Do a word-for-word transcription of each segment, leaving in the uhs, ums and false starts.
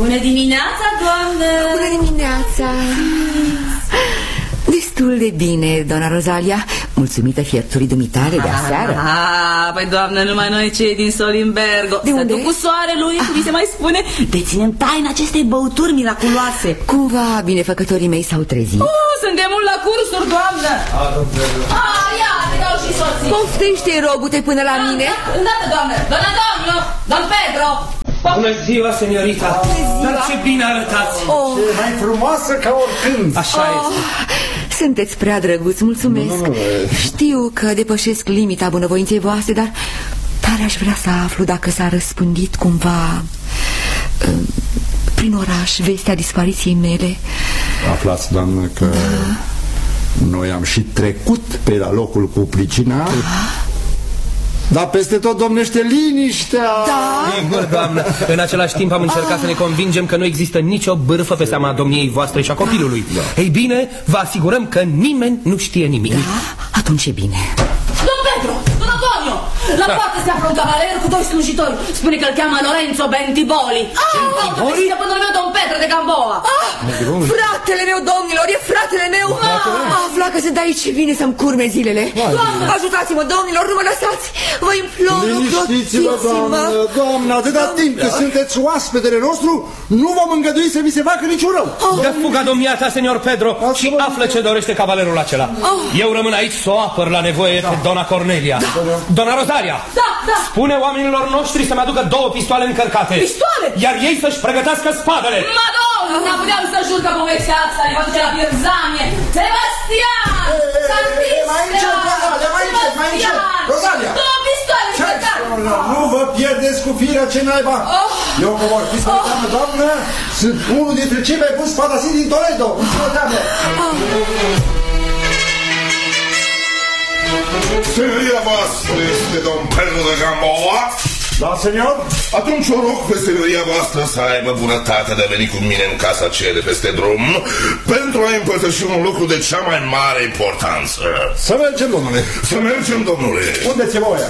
Bună dimineața, doamnă! Bună dimineața! Destul de bine, doamna Rosalia. Mulțumită fierturii dumitale de aseară. Ah, păi doamnă, numai noi cei din Solimbergo. De unde? Cu soarelui, cum mi se mai spune, deținem taina acestei băuturi miraculoase. Cumva binefăcătorii mei s-au trezit. Oh, suntem mult la cursuri, doamnă. Ah, ia, te dau și soții. Poftește, robute, până la mine. Îndată, doamnă, doamnă, doamnă, domn Pedro. Bună ziua, seniorita. Dar ce bine arătați. Oh. Ce mai frumoasă ca oricând. Așa oh. este. Sunteți prea drăguți, mulțumesc. Nu, nu, Știu că depășesc limita bunăvoinței voastre, dar tare aș vrea să aflu dacă s-a răspândit cumva prin oraș vestea dispariției mele. Aflați, doamnă, că da. Noi am și trecut pe la locul cu pricina, da. Dar peste tot domnește liniștea. Da? Sigur, doamnă. În același timp am încercat ah. să ne convingem că nu există nicio bârfă pe seama domniei voastre și a copilului. Da. Ei bine, vă asigurăm că nimeni nu știe nimic. Da? Atunci e bine. Don Pedro, Don Antonio, la da. poartă se află un cavaler cu doi slujitori. Spune că îl cheamă Lorenzo Bentiboli. Ah! Bentiboli? Stăpânul meu, Don Pedro de Gamboa. Ah! Fratele meu, domnilor, e fratele meu. Ah! Afla că sunt aici și vine să-mi curme zilele. Ajutați-mă, domnilor, nu mă lăsați. Vă implor, liniștiți-vă, doamnă, doamnă, atâta timp cât sunteți oaspetele nostru, nu vom îngădui să vi se facă niciun rău. Dă fuga domnia ta, senior Pedro, și află ce dorește cavalerul acela. Eu rămân aici să o apăr la nevoie pe dona Cornelia. Dona Rosalia, da, da. spune oamenilor noștri să-mi aducă două pistoale încărcate. Pistoale? Iar ei să-și pregătească spadele. Madonna, puteam să jur că povestea asta ne va duce la pierzanie. Sebastian! Mai încet, Rosalia, mai încet, mai încet. Rosalia! Două pistoale încărcate! Nu vă pierdeți cu firea, ce naiba! Eu cobor, fiți pe teamă, doamnă, sunt unul dintre cei mai buni spadasini din Toledo. Fiți pe teamă! Seria voastră este Don Pedro de Gamboa? Da, senior? Atunci o rog pe seria voastră să aibă bunătatea de a veni cu mine în casa aceea de peste drum pentru a împărtăși un lucru de cea mai mare importanță. Să mergem, domnule. Să mergem, domnule. Unde ți-e voia?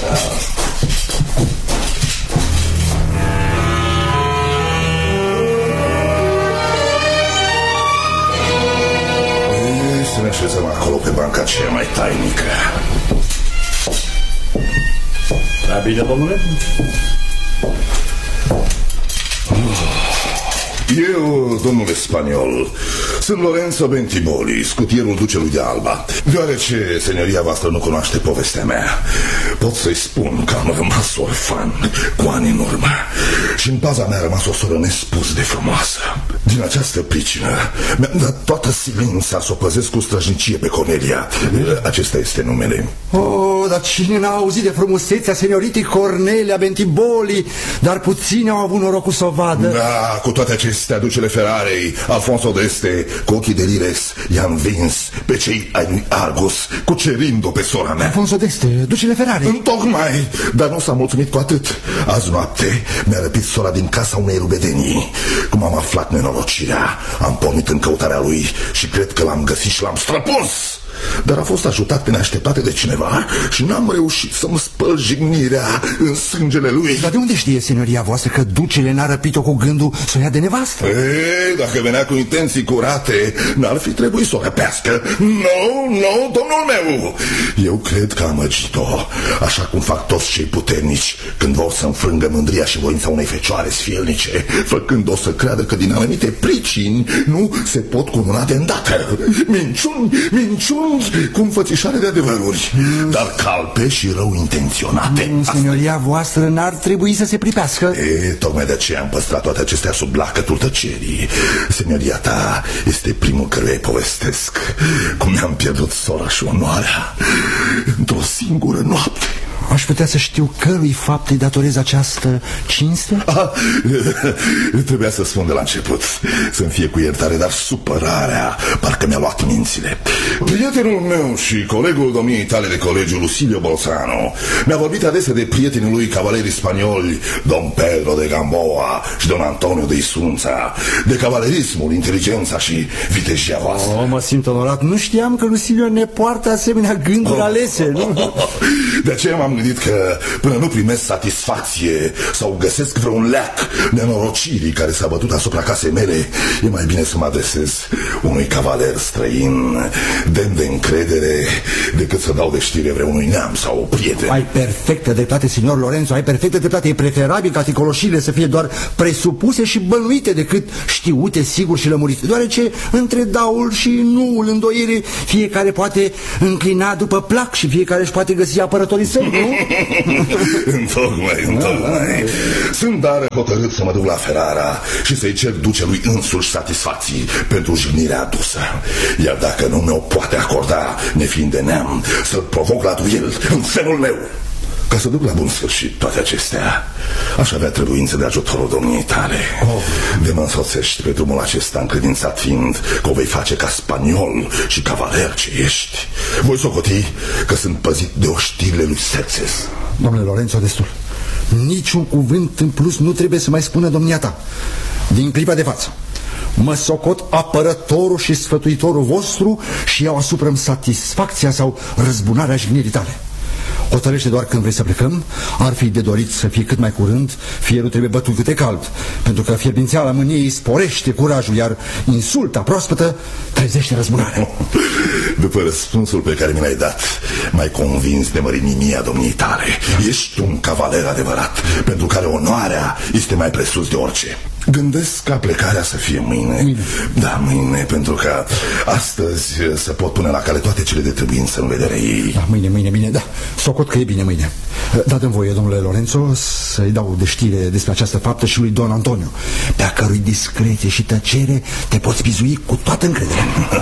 Să ne așezăm acolo pe banca aceea mai tainică. Da, bine, domnule? Eu, domnule spaniol, sunt Lorenzo Bentiboli, scutierul ducelui de Alba. Deoarece senioria voastră nu cunoaște povestea mea, pot să-i spun că am rămas orfan cu ani în urmă și în paza mea a rămas o soră nespus de frumoasă. Din această pricină mi-am dat toată silința să o păzesc cu străjnicie pe Cornelia. Acesta este numele. Oh, dar cine n-a auzit de frumusețea senioritei Cornelia Bentiboli? Dar puțini au avut norocul să o vadă. Da, cu toate acestea, ducele Ferrarei, Alfonso d'Este, cu ochii de Lires, i-am vins pe cei ai lui Argos, cucerind-o pe sora mea. Alfonso d'Este, ducele Ferrarei. Întocmai, dar nu s-a mulțumit cu atât. Azi noapte mi-a răpit sora din casa unei rubedenii. Cum am aflat nenorocirea, am pornit în căutarea lui și cred că l-am găsit și l-am străpuns. Dar a fost ajutat pe neașteptate de cineva și n-am reușit să-mi spăl jignirea în sângele lui. Dar de unde știe senioria voastră că ducele n-a răpit-o cu gândul să o ia de nevastă? Ei, dacă venea cu intenții curate, n-ar fi trebuit să o răpească. Nu, nu, domnul meu. Eu cred că am amăgit-o, așa cum fac toți cei puternici când vor să înfrângă mândria și voința unei fecioare sfielnice, făcând-o să creadă că din anumite pricini nu se pot cununa de îndată. Minciuni, minciuni cu înfățișare de adevăruri, mm. dar calpe și rău intenționate. Mm, senioria voastră n-ar trebui să se pripească. E, tocmai de aceea am păstrat toate acestea sub lacătul tăcerii. Senioria ta este primul căruia îi povestesc cum mi-am pierdut sora și onoarea într-o singură noapte. Aș putea să știu cărui fapt îi datorez această cinste? Ah, trebuia să spun de la început. Să-mi fie cu iertare, dar supărarea parcă mi-a luat mințile. Prietenul meu și colegul domniei tale de colegiu, Lucilio Bolzano, mi-a vorbit adesea de prietenii lui cavalerii spanioli, Don Pedro de Gamboa și Don Antonio de Isunța, de cavalerismul, inteligența și vitejia voastră. Oh, mă simt onorat. Nu știam că Lucilio ne poartă asemenea gânduri oh. alese, nu? De aceea m-am gândit că până nu primesc satisfacție sau găsesc vreun leac nenorocirii care s-a bătut asupra casei mele, e mai bine să mă adresez unui cavaler străin demn de încredere decât să dau de știre vreunui neam sau prieten. Ai perfectă dreptate, signor Lorenzo, ai perfectă dreptate. E preferabil ca ticoloșiile să fie doar presupuse și bănuite decât știute, sigur și lămurite, deoarece între daul și nuul îndoiere fiecare poate înclina după plac și fiecare își poate găsi apărătorii săi, nu? Întocmai, întocmai. Sunt dar hotărât să mă duc la Ferrara și să-i cer ducelui însuși satisfacții pentru jignirea adusă. Iar dacă nu mi-o poate acorda, nefiind de neam, să-l provoc la duel în felul meu. Ca să duc la bun sfârșit toate acestea, aș avea trebuință de ajutorul domniei tale. Oh. De mă însoțești pe drumul acesta, încredințat fiind că o vei face ca spaniol și cavaler ce ești. Voi socoti că sunt păzit de oștirile lui Xerxes. Domnule Lorenzo, destul. Niciun cuvânt în plus nu trebuie să mai spună domnia ta. Din clipa de față mă socot apărătorul și sfătuitorul vostru și iau asupra-mi satisfacția sau răzbunarea jignirii tale. Hotărăște doar când vrei să plecăm. Ar fi de dorit să fie cât mai curând. Fierul trebuie bătut cât e cald, pentru că fierbințeala mâniei sporește curajul, iar insulta proaspătă trezește răzbunarea. După răspunsul pe care mi l-ai dat, m-ai convins de mărinimia domniei tale. Ești un cavaler adevărat, pentru care onoarea este mai presus de orice. Gândesc ca plecarea să fie mâine. Mâine. Da, mâine, pentru că astăzi să pot pune la cale toate cele de trebuință în vederea ei. Da, mâine, mâine, mâine, da. Socot că e bine mâine. Dați-mi voie, domnule Lorenzo, să-i dau de știre despre această faptă și lui Don Antonio, pe a cărui discreție și tăcere te poți bizui cu toată încrederea.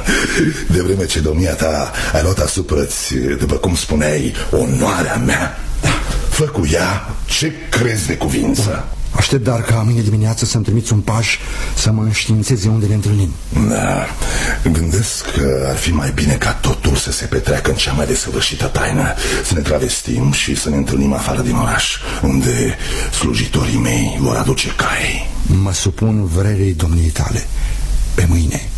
De vreme ce domnia ta ai luat asupra-ți, după cum spuneai, onoarea mea, fă cu ea ce crezi de cuvință. Aștept dar ca mâine dimineață să-mi trimiți un paș să mă înștiințeze unde ne întâlnim. Da, gândesc că ar fi mai bine ca totul să se petreacă în cea mai desăvârșită taină, să ne travestim și să ne întâlnim afară din oraș, unde slujitorii mei vor aduce cai. Mă supun vrelei domniei tale. Pe mâine.